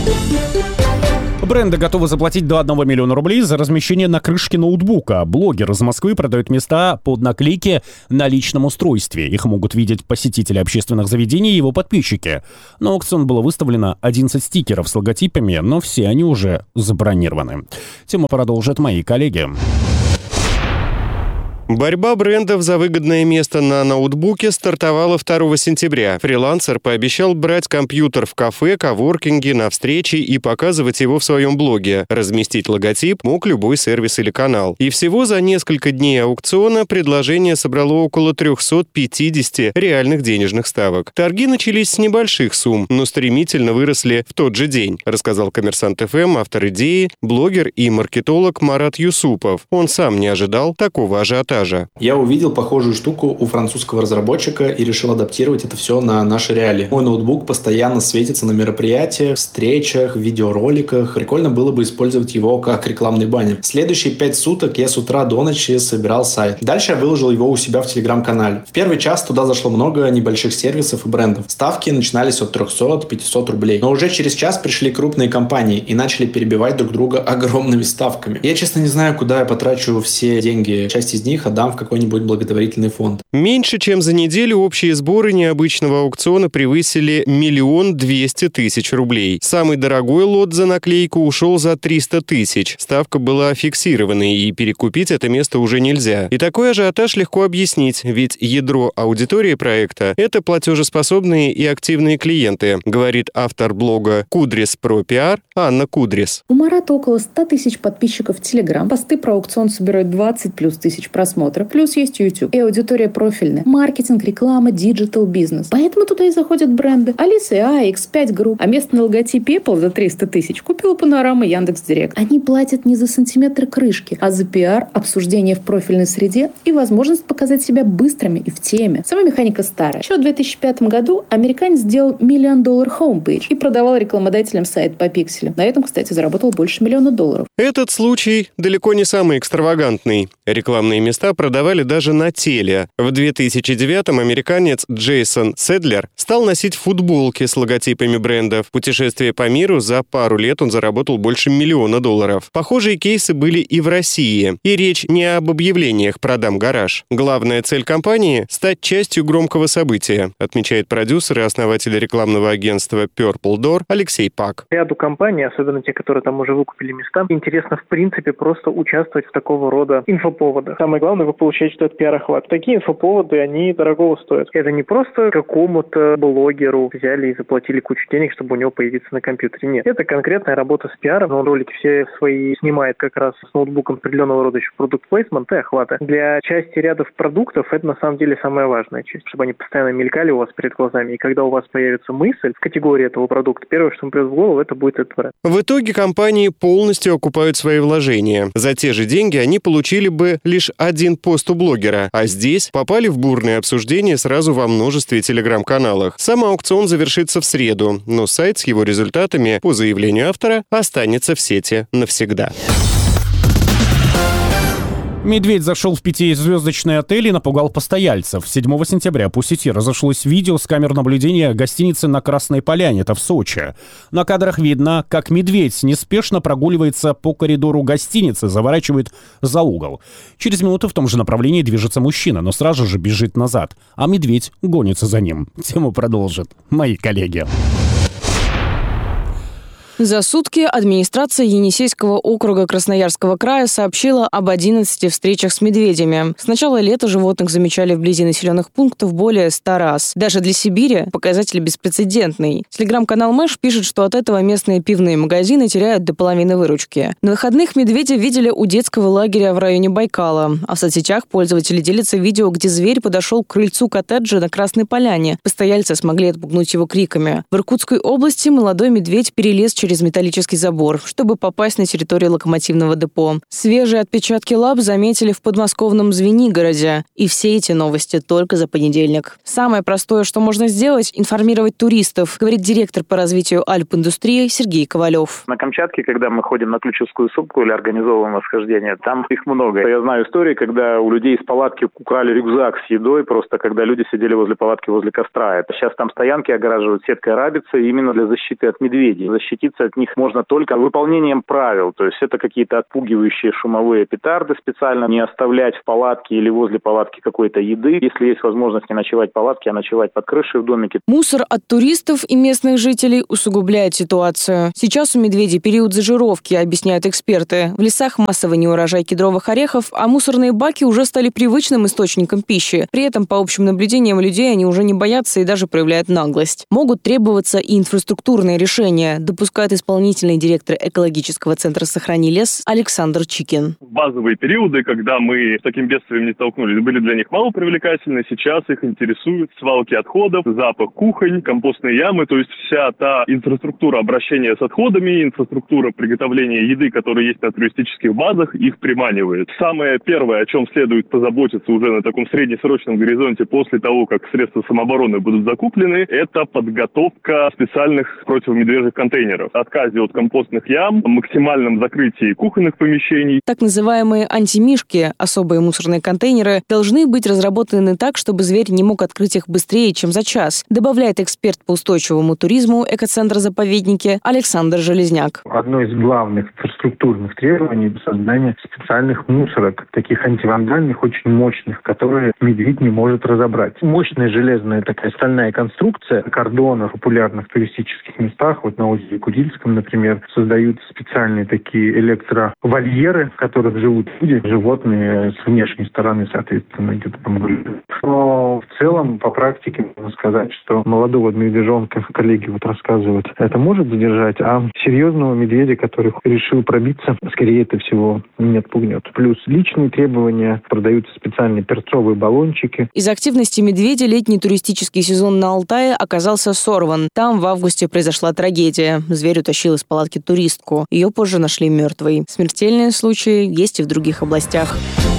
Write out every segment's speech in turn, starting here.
Бренды готовы заплатить до 1 миллиона рублей за размещение на крышке ноутбука. Блогер из Москвы продает места под наклейки на личном устройстве. Их могут видеть посетители общественных заведений и его подписчики. На аукцион было выставлено 11 стикеров с логотипами, но все они уже забронированы. Тему продолжат мои коллеги. Борьба брендов за выгодное место на ноутбуке стартовала 2 сентября. Фрилансер пообещал брать компьютер в кафе, коворкинге, на встрече и показывать его в своем блоге. Разместить логотип мог любой сервис или канал. И всего за несколько дней аукциона предложение собрало около 350 реальных денежных ставок. Торги начались с небольших сумм, но стремительно выросли в тот же день, рассказал Коммерсант ФМ автор идеи, блогер и маркетолог Марат Юсупов. Он сам не ожидал такого ажиотажа. Я увидел похожую штуку у французского разработчика и решил адаптировать это все на наши реалии. Мой ноутбук постоянно светится на мероприятиях, встречах, видеороликах. Прикольно было бы использовать его как рекламный баннер. Следующие 5 суток я с утра до ночи собирал сайт. Дальше я выложил его у себя в Телеграм-канале. В первый час туда зашло много небольших сервисов и брендов. Ставки начинались от 300-500 рублей. Но уже через час пришли крупные компании и начали перебивать друг друга огромными ставками. Я, честно, не знаю, куда я потрачу все деньги. Часть из них отдам в какой-нибудь благотворительный фонд. Меньше чем за неделю общие сборы необычного аукциона превысили 1 200 000 рублей. Самый дорогой лот за наклейку ушел за 300 000. Ставка была фиксированной, и перекупить это место уже нельзя. И такой ажиотаж легко объяснить, ведь ядро аудитории проекта – это платежеспособные и активные клиенты, говорит автор блога Кудрис про пиар Анна Кудрис. У Марата около 100 000 подписчиков в Телеграм. Посты про аукцион собирают 20 плюс тысяч просмотров. Плюс есть YouTube. И аудитория профильная. Маркетинг, реклама, диджитал, бизнес. Поэтому туда и заходят бренды. Алиса и X5 Group. А место на логотипе Apple за 300 000 купила Панорама и Яндекс.Директ. Они платят не за сантиметры крышки, а за пиар, обсуждение в профильной среде и возможность показать себя быстрыми и в теме. Сама механика старая. Еще в 2005 году американец сделал $1 million homepage и продавал рекламодателям сайт по пикселю. На этом, кстати, заработал больше $1 million. Этот случай далеко не самый экстравагантный. Рекламные места продавали даже на теле. В 2009-м американец Джейсон Седлер стал носить футболки с логотипами брендов. Путешествие по миру за пару лет он заработал больше $1 миллиона. Похожие кейсы были и в России. И речь не об объявлениях «Продам гараж». Главная цель компании – стать частью громкого события, отмечает продюсер и основатель рекламного агентства Purple Door Алексей Пак. Ряду компаний, особенно те, которые там уже выкупили места, интересно в принципе просто участвовать в такого рода инфоповодах. Самое главное, вы получаете этот пиар-охват. Такие инфоповоды, они дорогого стоят. Это не просто какому-то блогеру взяли и заплатили кучу денег, чтобы у него появиться на компьютере. Нет. Это конкретная работа с пиаром. Он ролики все свои снимает как раз с ноутбуком определенного рода еще продукт-плейсмент и охвата. Для части рядов продуктов это на самом деле самая важная часть, чтобы они постоянно мелькали у вас перед глазами. И когда у вас появится мысль в категории этого продукта, первое, что вам придет в голову, это будет этот бренд. В итоге компании полностью окупают свои вложения. За те же деньги они получили бы лишь один пост у блогера, а здесь попали в бурные обсуждения сразу во множестве телеграм-каналах. Сам аукцион завершится в среду, но сайт с его результатами, по заявлению автора, останется в сети навсегда. Медведь зашел в 5-звездочный отель и напугал постояльцев. 7 сентября по сети разошлось видео с камер наблюдения гостиницы на Красной Поляне, это в Сочи. На кадрах видно, как медведь неспешно прогуливается по коридору гостиницы, заворачивает за угол. Через минуту в том же направлении движется мужчина, но сразу же бежит назад, а медведь гонится за ним. Тему продолжат мои коллеги. За сутки администрация Енисейского округа Красноярского края сообщила об 11 встречах с медведями. С начала лета животных замечали вблизи населенных пунктов более 100 раз. Даже для Сибири показатель беспрецедентный. Телеграм-канал Мэш пишет, что от этого местные пивные магазины теряют до половины выручки. На выходных медведя видели у детского лагеря в районе Байкала. А в соцсетях пользователи делятся видео, где зверь подошел к крыльцу коттеджа на Красной Поляне. Постояльцы смогли отпугнуть его криками. В Иркутской области молодой медведь перелез через металлический забор, чтобы попасть на территорию локомотивного депо. Свежие отпечатки лап заметили в подмосковном Звенигороде. И все эти новости только за понедельник. Самое простое, что можно сделать – информировать туристов, говорит директор по развитию Альп-индустрии Сергей Ковалев. На Камчатке, когда мы ходим на Ключевскую сопку или организовываем восхождение, там их много. Я знаю истории, когда у людей из палатки украли рюкзак с едой, просто когда люди сидели возле палатки, возле костра. Сейчас там стоянки огораживают сеткой рабицы именно для защиты от медведей. Защититься защититься от них можно только выполнением правил. То есть это какие-то отпугивающие шумовые петарды специально, не оставлять в палатке или возле палатки какой-то еды. Если есть возможность не ночевать в палатке, а ночевать под крышей в домике. Мусор от туристов и местных жителей усугубляет ситуацию. Сейчас у медведей период зажировки, объясняют эксперты. В лесах массовый неурожай кедровых орехов, а мусорные баки уже стали привычным источником пищи. При этом, по общим наблюдениям людей, они уже не боятся и даже проявляют наглость. Могут требоваться и инфраструктурные решения, допускает исполнительный директор экологического центра «Сохрани лес» Александр Чикин. Базовые периоды, когда мы с таким бедствием не столкнулись, были для них мало привлекательны. Сейчас их интересуют свалки отходов, запах кухонь, компостные ямы, то есть вся та инфраструктура обращения с отходами, инфраструктура приготовления еды, которая есть на туристических базах, их приманивает. Самое первое, о чем следует позаботиться уже на таком среднесрочном горизонте после того, как средства самообороны будут закуплены, это подготовка специальных противомедвежьих контейнеров, отказе от компостных ям, максимальном закрытии кухонных помещений. Так называемые антимишки, особые мусорные контейнеры, должны быть разработаны так, чтобы зверь не мог открыть их быстрее, чем за час, добавляет эксперт по устойчивому туризму экоцентра «Заповедники» Александр Железняк. Одно из главных инфраструктурных требований – создание специальных мусорок, таких антивандальных, очень мощных, которые медведь не может разобрать. Мощная железная такая стальная конструкция, кордонов в популярных туристических местах, вот на озере Курильском, например, создают специальные такие электровольеры, в которых живут люди, животные с внешней стороны, соответственно, где-то там гуляют. Но в целом, по практике, можно сказать, что молодого медвежонка, коллеги вот рассказывают, это может задержать, а серьезного медведя, который решил пробиться, скорее это всего не отпугнет. Плюс личные требования, продаются специальные перцовые баллончики. Из активности медведя летний туристический сезон на Алтае оказался сорван. Там в августе произошла трагедия. Зверь утащил из палатки туристку. Ее позже нашли мертвой. Смертельные случаи есть и в других областях.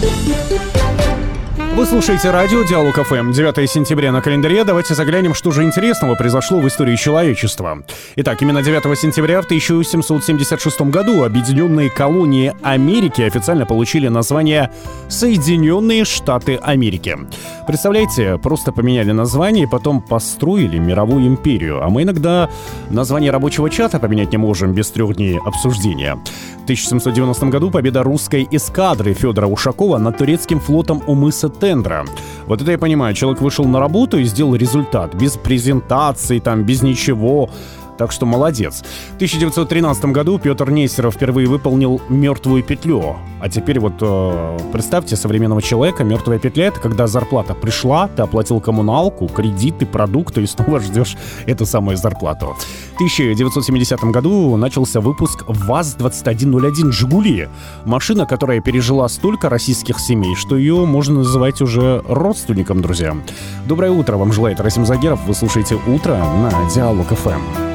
Вы слушаете радио «Диалог ФМ». 9 сентября на календаре. Давайте заглянем, что же интересного произошло в истории человечества. Итак, именно 9 сентября в 1776 году Объединенные колонии Америки официально получили название Соединенные Штаты Америки. Представляете, просто поменяли название и потом построили мировую империю. А мы иногда название рабочего чата поменять не можем без 3 дней обсуждения. В 1790 году победа русской эскадры Федора Ушакова над турецким флотом у мыса Тендра. Вот это я понимаю, человек вышел на работу и сделал результат. Без презентации, там, без ничего. Так что молодец. В 1913 году Петр Нестеров впервые выполнил «Мертвую петлю». А теперь вот представьте современного человека. «Мертвая петля» — это когда зарплата пришла, ты оплатил коммуналку, кредиты, продукты и снова ждешь эту самую зарплату. В 1970 году начался выпуск ВАЗ-2101 «Жигули». Машина, которая пережила столько российских семей, что ее можно называть уже родственником, друзья. Доброе утро вам желает Расим Загеров. Вы слушаете «Утро» на Диалог ФМ.